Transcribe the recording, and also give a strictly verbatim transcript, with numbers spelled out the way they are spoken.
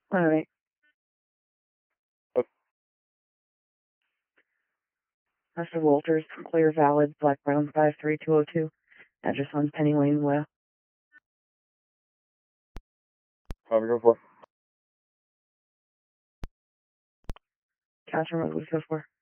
All right. Mister Walters, clear valid, Black Brown five three two oh two. Address on Penny Lane West. Five go for. Catherine, what was go for?